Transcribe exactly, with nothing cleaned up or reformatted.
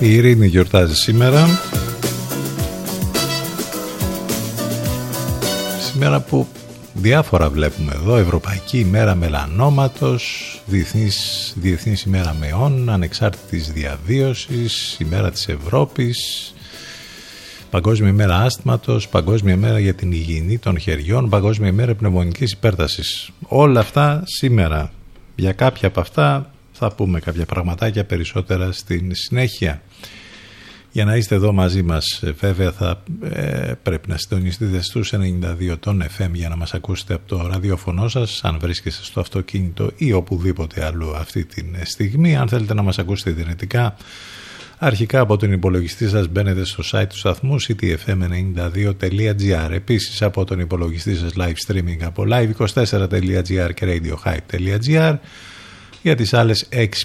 Η Ειρήνη γιορτάζει σήμερα. Σήμερα που διάφορα βλέπουμε εδώ. Ευρωπαϊκή ημέρα μελανόματος, Διεθνής, Διεθνής ημέρα μεών, ανεξάρτητης διαβίωσης, ημέρα της Ευρώπης, Παγκόσμια ημέρα άσθματος, Παγκόσμια ημέρα για την υγιεινή των χεριών, Παγκόσμια ημέρα πνευμονικής υπέρτασης. Όλα αυτά σήμερα. Για κάποια από αυτά θα πούμε κάποια πραγματάκια περισσότερα στην συνέχεια. Για να είστε εδώ μαζί μας, βέβαια θα ε, πρέπει να συντονιστείτε στους ενενήντα δύο των εφ εμ για να μας ακούσετε από το ραδιόφωνο σας, αν βρίσκεστε στο αυτοκίνητο ή οπουδήποτε αλλού αυτή τη στιγμή. Αν θέλετε να μας ακούσετε δυνατικά, αρχικά από τον υπολογιστή σας μπαίνετε στο site του σταθμού σι τι εφ εμ ενενήντα δύο τελεία τζι άρ. Επίσης από τον υπολογιστή σας live streaming από λάιβ είκοσι τέσσερα τελεία τζι άρ και radiohype τελεία τζι άρ. Για τις άλλες έξι